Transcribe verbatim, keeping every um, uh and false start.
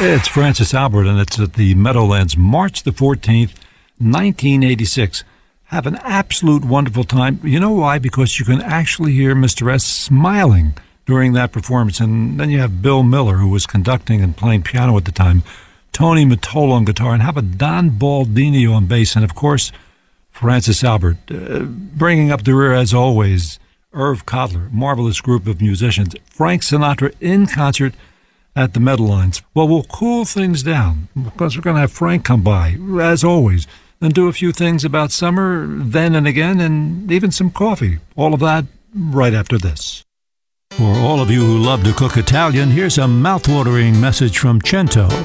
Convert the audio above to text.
It's Francis Albert, and it's at the Meadowlands, March the fourteenth, nineteen eighty-six. Have an absolute wonderful time. You know why? Because you can actually hear Mister S smiling during that performance. And then you have Bill Miller, who was conducting and playing piano at the time, Tony Mottola on guitar, and how about Don Baldini on bass, and of course, Francis Albert. Uh, bringing up the rear, as always, Irv Codler, marvelous group of musicians. Frank Sinatra in concert at the Meadowlands. Well, we'll cool things down because we're going to have Frank come by, as always, and do a few things about summer, then and again, and even some coffee. All of that right after this. For all of you who love to cook Italian, here's a mouthwatering message from Cento.